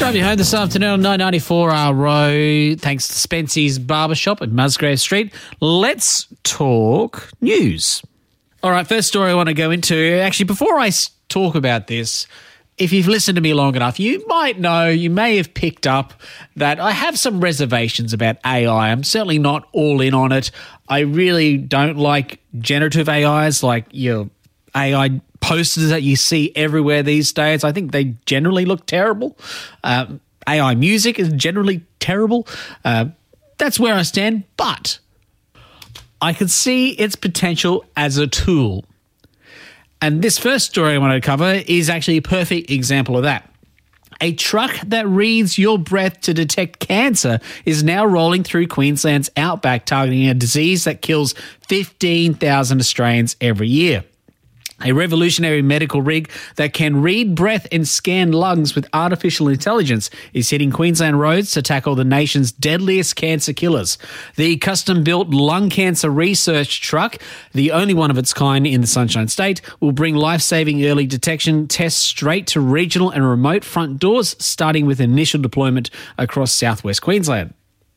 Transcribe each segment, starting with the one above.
Drive you home this afternoon on 994R Road. Thanks to Spency's Barbershop at Musgrave Street. Let's talk news. All right, first story I want to go into. Actually, before I talk about this, if you've listened to me long enough, you might know, you may have picked up that I have some reservations about AI. I'm certainly not all in on it. I really don't like generative AIs like your AI posters that you see everywhere these days. I think they generally look terrible. AI music is generally terrible. That's where I stand, but I can see its potential as a tool. And this first story I want to cover is actually a perfect example of that. A truck that reads your breath to detect cancer is now rolling through Queensland's outback, targeting a disease that kills 15,000 Australians every year. A revolutionary medical rig that can read breath and scan lungs with artificial intelligence is hitting Queensland roads to tackle the nation's deadliest cancer killers. The custom-built lung cancer research truck, the only one of its kind in the Sunshine State, will bring life-saving early detection tests straight to regional and remote front doors, starting with initial deployment across southwest Queensland.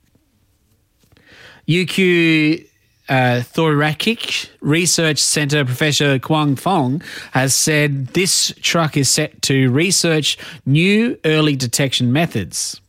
UQ Thoracic Research Centre Professor Quang Fong has said this truck is set to research new early detection methods,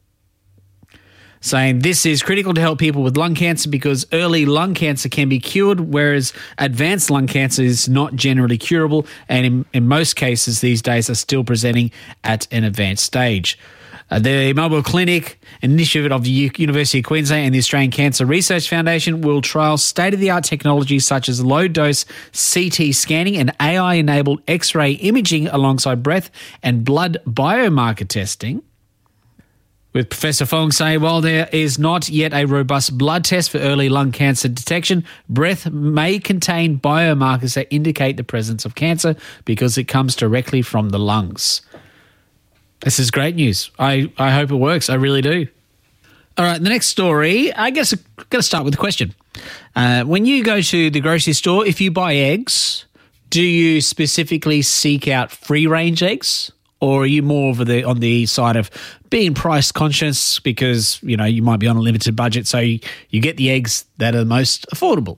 saying this is critical to help people with lung cancer because early lung cancer can be cured, whereas advanced lung cancer is not generally curable and in most cases these days are still presenting at an advanced stage. The mobile clinic initiative of the University of Queensland and the Australian Cancer Research Foundation will trial state-of-the-art technology such as low-dose CT scanning and AI-enabled X-ray imaging alongside breath and blood biomarker testing. With Professor Fong saying, while there is not yet a robust blood test for early lung cancer detection, breath may contain biomarkers that indicate the presence of cancer because it comes directly from the lungs. This is great news. I hope it works. I really do. All right, the next story, I guess I've got to start with a question. When you go to the grocery store, if you buy eggs, do you specifically seek out free-range eggs? Or are you more on the side of being price conscious because, you know, you might be on a limited budget, so you get the eggs that are the most affordable?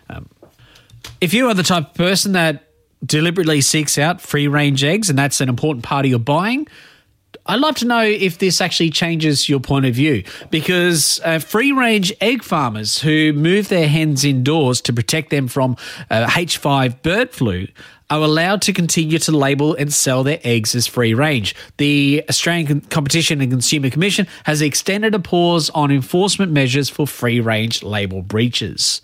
If you are the type of person that deliberately seeks out free-range eggs and that's an important part of your buying, I'd love to know if this actually changes your point of view, because free-range egg farmers who move their hens indoors to protect them from H5 bird flu are allowed to continue to label and sell their eggs as free-range. The Australian Competition and Consumer Commission has extended a pause on enforcement measures for free-range label breaches.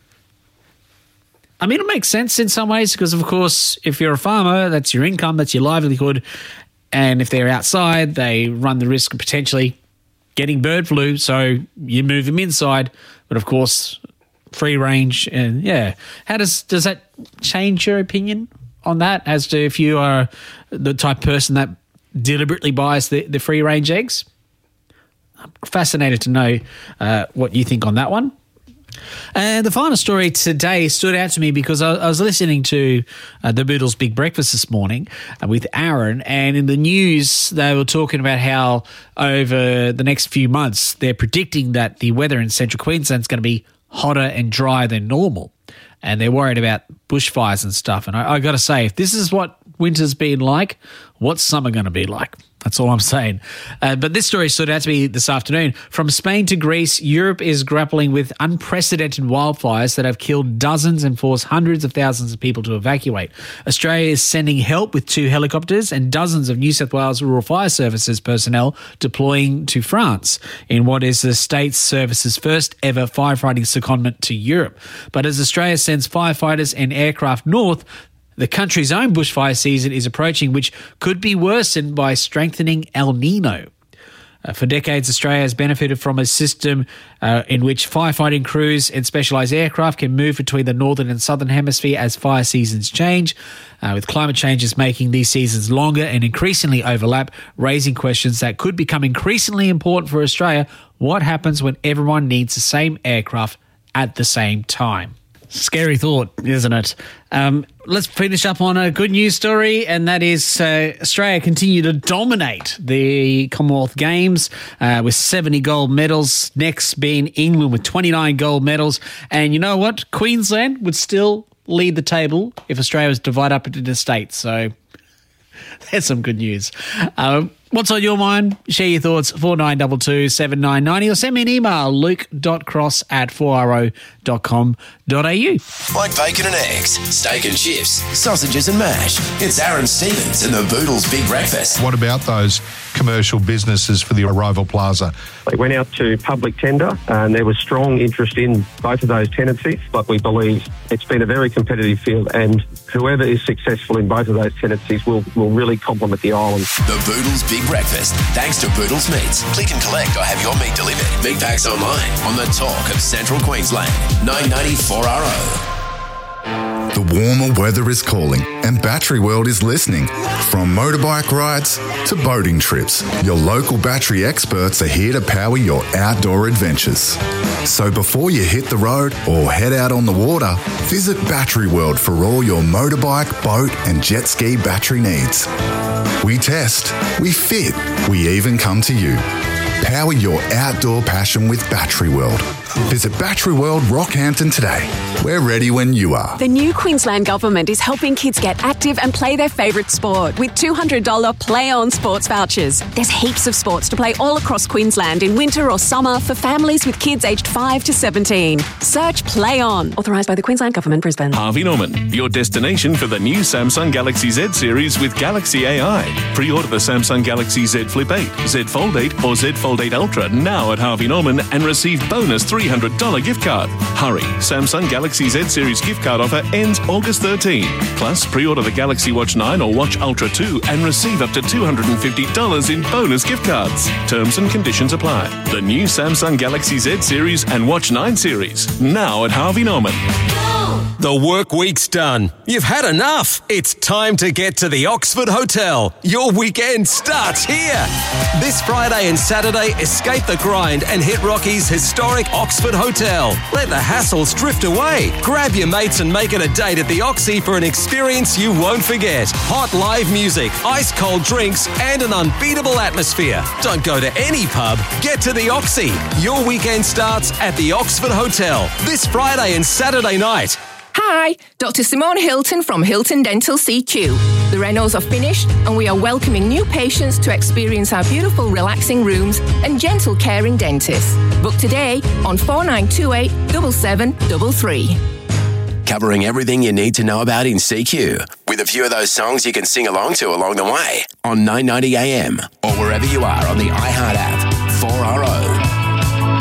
I mean, it makes sense in some ways because, of course, if you're a farmer, that's your income, that's your livelihood. And if they're outside, they run the risk of potentially getting bird flu. So you move them inside. But of course, free range. And yeah, how does that change your opinion on that as to if you are the type of person that deliberately buys the free range eggs? I'm fascinated to know what you think on that one. And the final story today stood out to me because I was listening to the Boodles Big Breakfast this morning with Aaron, and in the news they were talking about how over the next few months they're predicting that the weather in central Queensland is going to be hotter and drier than normal, and they're worried about bushfires and stuff. And I got to say, if this is what winter's been like, what's summer going to be like? That's all I'm saying. But this story stood out to me this afternoon. From Spain to Greece, Europe is grappling with unprecedented wildfires that have killed dozens and forced hundreds of thousands of people to evacuate. Australia is sending help with 2 helicopters and dozens of New South Wales Rural Fire Services personnel deploying to France in what is the state's service's first ever firefighting secondment to Europe. But as Australia sends firefighters and aircraft north, the country's own bushfire season is approaching, which could be worsened by strengthening El Nino. For decades, Australia has benefited from a system in which firefighting crews and specialised aircraft can move between the northern and southern hemisphere as fire seasons change, with climate changes making these seasons longer and increasingly overlap, raising questions that could become increasingly important for Australia. What happens when everyone needs the same aircraft at the same time? Scary thought, isn't it? Let's finish up on a good news story, and that is Australia continue to dominate the Commonwealth Games with 70 gold medals. Next being England with 29 gold medals. And you know what? Queensland would still lead the table if Australia was divided up into the states. So that's some good news. What's on your mind? Share your thoughts, 4922 7990, or send me an email, luke.cross@4ro.com.au. Like bacon and eggs, steak and chips, sausages and mash. It's Aaron Stevens and the Boodles Big Breakfast. What about those commercial businesses for the Arrival Plaza? They went out to public tender and there was strong interest in both of those tenancies, but we believe it's been a very competitive field and whoever is successful in both of those tenancies will really complement the island. The Boodles Big Breakfast, thanks to Boodles Meats. Click and collect or have your meat delivered. Meat packs online on the talk of Central Queensland. 994RO. The warmer weather is calling and Battery World is listening. From motorbike rides to boating trips, your local battery experts are here to power your outdoor adventures. So before you hit the road or head out on the water, visit Battery World for all your motorbike, boat and jet ski battery needs. We test, we fit, we even come to you. Power your outdoor passion with Battery World. Visit Battery World Rockhampton today. We're ready when you are. The new Queensland Government is helping kids get active and play their favourite sport with $200 Play On sports vouchers. There's heaps of sports to play all across Queensland in winter or summer for families with kids aged 5 to 17. Search Play On. Authorised by the Queensland Government, Brisbane. Harvey Norman, your destination for the new Samsung Galaxy Z series with Galaxy AI. Pre-order the Samsung Galaxy Z Flip 8, Z Fold 8 or Z Fold 8 Ultra now at Harvey Norman and receive bonus $300 gift card. Hurry, Samsung Galaxy Z Series gift card offer ends August 13. Plus, pre-order the Galaxy Watch 9 or Watch Ultra 2 and receive up to $250 in bonus gift cards. Terms and conditions apply. The new Samsung Galaxy Z Series and Watch 9 series, now at Harvey Norman. The work week's done. You've had enough. It's time to get to the Oxford Hotel. Your weekend starts here. This Friday and Saturday, escape the grind and hit Rocky's historic Oxford Hotel. Let the hassles drift away. Grab your mates and make it a date at the Oxy for an experience you won't forget. Hot live music, ice cold drinks, and an unbeatable atmosphere. Don't go to any pub. Get to the Oxy. Your weekend starts at the Oxford Hotel this Friday and Saturday night. Hi, Dr. Simone Hilton from Hilton Dental CQ. The renos are finished and we are welcoming new patients to experience our beautiful relaxing rooms and gentle caring dentists. Book today on 4928 7733. Covering everything you need to know about in CQ, with a few of those songs you can sing along to along the way on 990 AM or wherever you are on the iHeart app. 4RO.